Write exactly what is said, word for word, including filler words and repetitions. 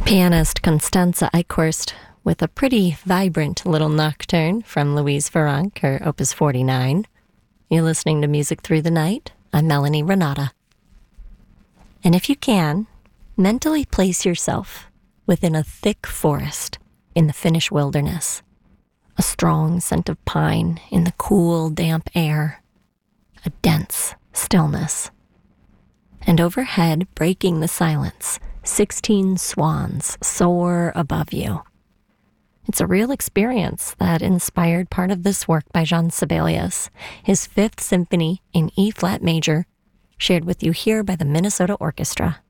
Pianist Constanze Eichhorst with a pretty vibrant little nocturne from Louise Farrenc, her Opus forty-nine. You're listening to Music Through the Night. I'm Melanie Renata. And if you can, mentally place yourself within a thick forest in the Finnish wilderness. A strong scent of pine in the cool, damp air. A dense stillness. And overhead, breaking the silence, sixteen swans soar above you. It's a real experience that inspired part of this work by Jean Sibelius, his Fifth Symphony in E-flat major, shared with you here by the Minnesota Orchestra.